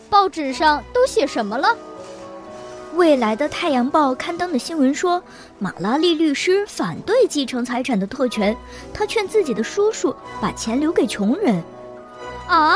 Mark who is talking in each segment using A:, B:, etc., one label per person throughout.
A: 报纸上都写什么了？
B: 未来的太阳报刊登的新闻说，马拉利律师反对继承财产的特权，他劝自己的叔叔把钱留给穷人。
A: 啊？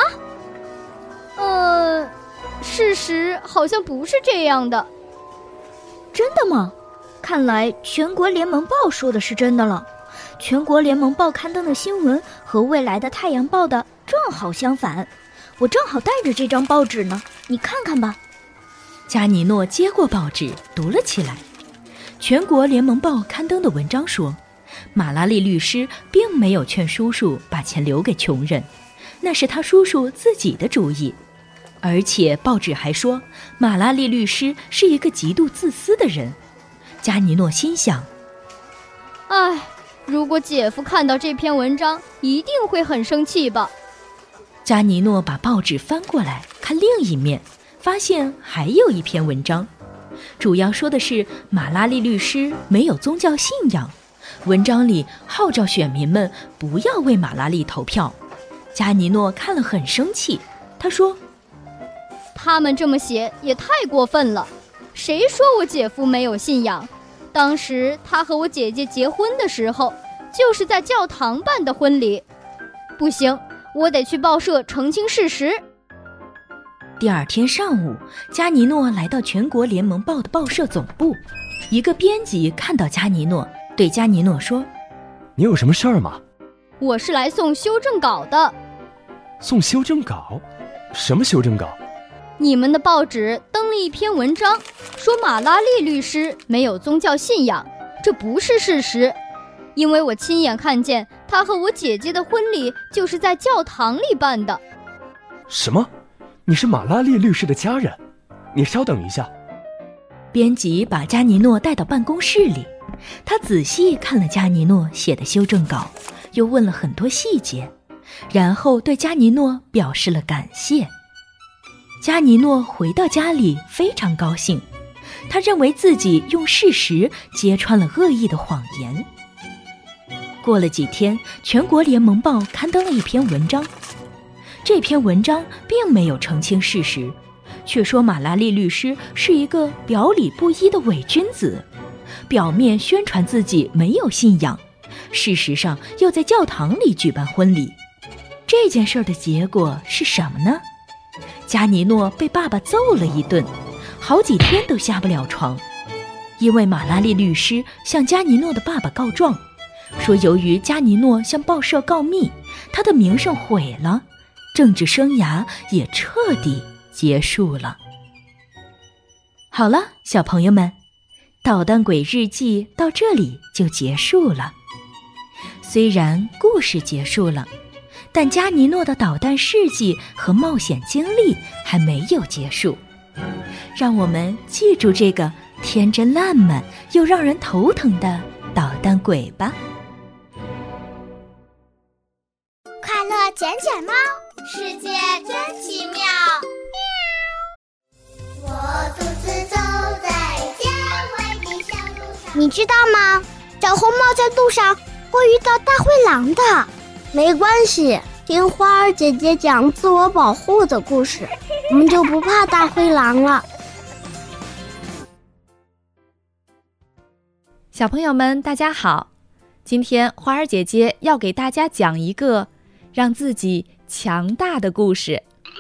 A: 事实好像不是这样的。
B: 真的吗？看来全国联盟报说的是真的了。全国联盟报刊登的新闻和未来的太阳报的正好相反，我正好带着这张报纸呢，你看看吧。
C: 加尼诺接过报纸读了起来。全国联盟报刊登的文章说，马拉利律师并没有劝叔叔把钱留给穷人，那是他叔叔自己的主意。而且报纸还说，马拉利律师是一个极度自私的人。加尼诺心想，
A: 唉，如果姐夫看到这篇文章，一定会很生气吧。
C: 加尼诺把报纸翻过来看另一面，发现还有一篇文章，主要说的是马拉利律师没有宗教信仰。文章里号召选民们不要为马拉利投票。加尼诺看了很生气，他说，
A: 他们这么写也太过分了，谁说我姐夫没有信仰？当时他和我姐姐结婚的时候，就是在教堂办的婚礼。不行，我得去报社澄清事实。
C: 第二天上午，加尼诺来到全国联盟报的报社总部。一个编辑看到加尼诺，对加尼诺说，
D: 你有什么事儿吗？
A: 我是来送修正稿的。
D: 送修正稿？什么修正稿？
A: 你们的报纸登了一篇文章，说马拉利律师没有宗教信仰，这不是事实。因为我亲眼看见他和我姐姐的婚礼就是在教堂里办的。
D: 什么？你是马拉利律师的家人？你稍等一下。
C: 编辑把加尼诺带到办公室里，他仔细看了加尼诺写的修正稿，又问了很多细节，然后对加尼诺表示了感谢。加尼诺回到家里非常高兴，他认为自己用事实揭穿了恶意的谎言。过了几天，全国联盟报刊登了一篇文章，这篇文章并没有澄清事实，却说马拉利律师是一个表里不一的伪君子，表面宣传自己没有信仰，事实上又在教堂里举办婚礼。这件事的结果是什么呢？加尼诺被爸爸揍了一顿，好几天都下不了床。因为马拉利律师向加尼诺的爸爸告状，说由于加尼诺向报社告密，他的名声毁了，政治生涯也彻底结束了。好了，小朋友们，捣蛋鬼日记到这里就结束了。虽然故事结束了，但加尼诺的捣蛋事迹和冒险经历还没有结束。让我们记住这个天真烂漫又让人头疼的捣蛋鬼吧。
E: 快乐捡捡猫，世界真奇妙。我独自走在结尾的小路上。你知道吗？小红帽在路上会遇到大灰狼的。没关系，听花儿姐姐讲自我保护的故事，我们就不怕大灰狼了。
F: 小朋友们大家好，今天花儿姐姐要给大家讲一个让自己强大的故事。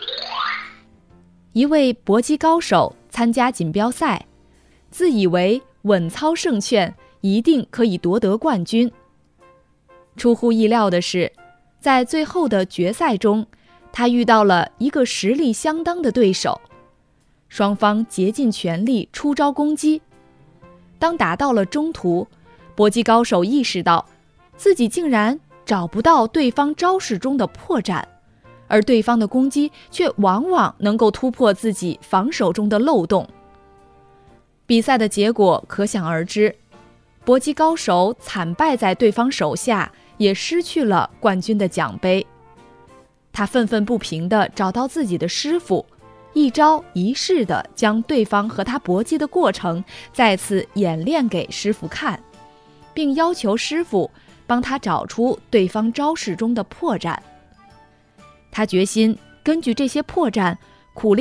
F: 一位搏击高手参加锦标赛，自以为稳操胜券，一定可以夺得冠军。出乎意料的是，在最后的决赛中，他遇到了一个实力相当的对手，双方竭尽全力出招攻击。当打到了中途，搏击高手意识到自己竟然找不到对方招式中的破绽，而对方的攻击却往往能够突破自己防守中的漏洞。比赛的结果可想而知，搏击高手惨败在对方手下，也失去了冠军的奖杯。他愤愤不平地找到自己的师傅，一招一式地将对方和他搏击的过程再次演练给师傅看，并要求师傅帮他找出对方招式中的破绽。他决心根据这些破绽苦练